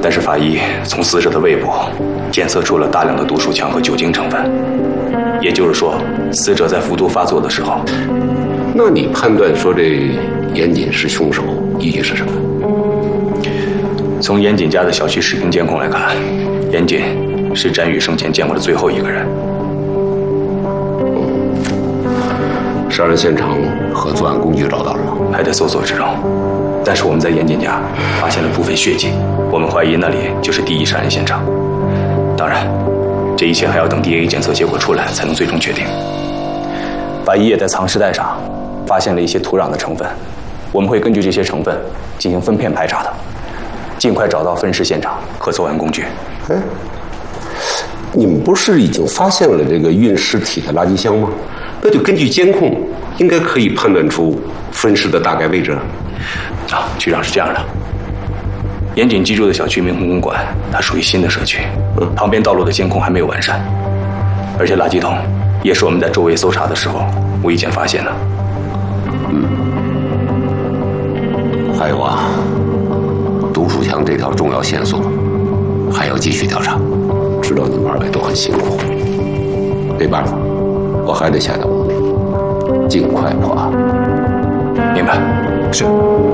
但是法医从死者的胃部检测出了大量的毒鼠强和酒精成分，也就是说，死者在服毒发作的时候。 那你判断说这严谨是凶手，依据是什么？ 从严谨家的小区视频监控来看，严谨是詹宇生前见过的最后一个人。 杀人现场和作案工具找到了吗？ 还在搜索之中，但是我们在严谨家发现了部分血迹，我们怀疑那里就是第一杀人现场。当然，这一切还要等 DNA 检测结果出来才能最终确定。法医也在藏尸袋上发现了一些土壤的成分，我们会根据这些成分进行分片排查的，尽快找到分尸现场和作案工具。 哎，你们不是已经发现了这个运尸体的垃圾箱吗？那就根据监控，应该可以判断出分尸的大概位置。 局长是这样的，严谨居住的小区明宏公馆，它属于新的社区，旁边道路的监控还没有完善，而且垃圾桶也是我们在周围搜查的时候无意间发现的。 还有啊，毒鼠强这条重要线索还要继续调查。知道你们二位都很辛苦，没办法，我还得下点功夫，尽快破案。 明白。 是。